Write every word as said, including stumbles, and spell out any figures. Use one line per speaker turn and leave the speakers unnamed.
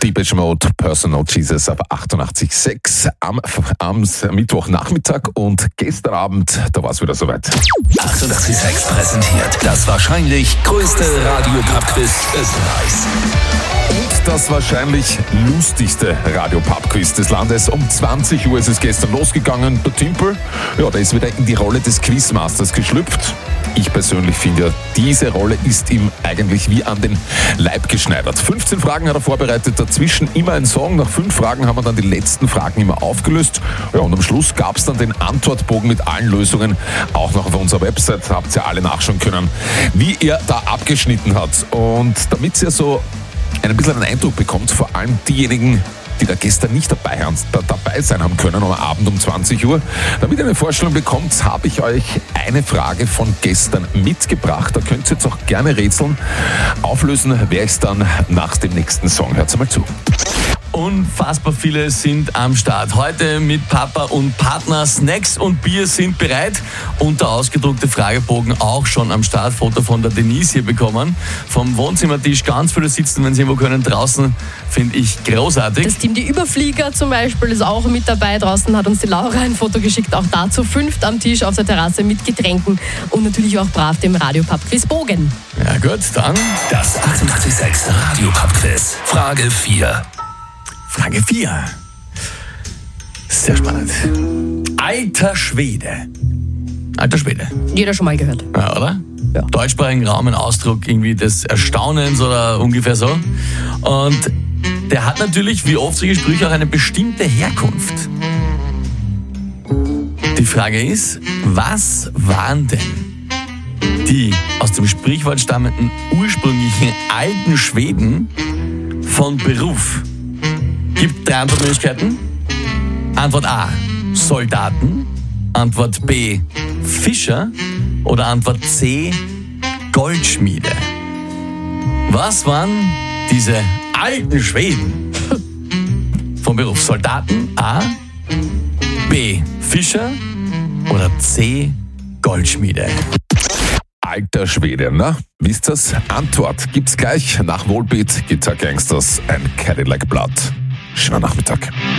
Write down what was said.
Depeche Mode, Personal Jesus auf achtundachtzig Komma sechs am, am Mittwochnachmittag und gestern Abend, da war es wieder soweit.
achtundachtzig Komma sechs präsentiert das wahrscheinlich größte Radio-Pub-Quiz des Landes.
Und das wahrscheinlich lustigste Radio-Pub-Quiz des Landes. Um zwanzig Uhr ist es gestern losgegangen. Der Timpel, ja, der ist wieder in die Rolle des Quizmasters geschlüpft. Ich persönlich finde ja, diese Rolle ist ihm eigentlich wie an den Leib geschneidert. fünfzehn Fragen hat er vorbereitet, dazwischen immer ein Song. Nach fünf Fragen haben wir dann die letzten Fragen immer aufgelöst. Ja, und am Schluss gab es dann den Antwortbogen mit allen Lösungen, auch noch auf unserer Website. Habt ihr alle nachschauen können, wie er da abgeschnitten hat. Und damit ihr so ein bisschen einen Eindruck bekommt, vor allem diejenigen, die da gestern nicht dabei, haben, da, dabei sein haben können am Abend um zwanzig Uhr. Damit ihr eine Vorstellung bekommt, habe ich euch eine Frage von gestern mitgebracht. Da könnt ihr jetzt auch gerne rätseln. Auflösen werde ich es dann nach dem nächsten Song. Hört mal zu.
Unfassbar viele sind am Start. Heute mit Papa und Partner. Snacks und Bier sind bereit. Und der ausgedruckte Fragebogen auch schon am Start. Foto von der Denise hier bekommen. Vom Wohnzimmertisch ganz viele sitzen, wenn sie irgendwo können, draußen. Finde ich großartig.
Das Team Die Überflieger zum Beispiel ist auch mit dabei. Draußen hat uns die Laura ein Foto geschickt. Auch dazu fünft am Tisch auf der Terrasse mit Getränken. Und natürlich auch brav dem Radio-Pub-Quiz Bogen.
Ja gut, dann
Das achtundachtzig Komma sechs Radio-Pub-Quiz. Frage vier.
Frage vier. Sehr spannend. Alter Schwede. Alter Schwede.
Jeder schon mal gehört.
Ja, oder?
Ja.
Deutschsprachigen Raum, ein Ausdruck irgendwie des Erstaunens oder ungefähr so. Und der hat natürlich, wie oft solche Sprüche, auch eine bestimmte Herkunft. Die Frage ist, was waren denn die aus dem Sprichwort stammenden ursprünglichen alten Schweden von Beruf? Gibt drei Antwortmöglichkeiten. Antwort A, Soldaten. Antwort B, Fischer. Oder Antwort C, Goldschmiede. Was waren diese alten Schweden von Beruf? Soldaten, A, B, Fischer oder C, Goldschmiede?
Alter Schwede, na? Wisst ihr's? Antwort gibt's gleich nach Volbeat Guitar Gangsters and Cadillac Blood. Schöner Nachmittag.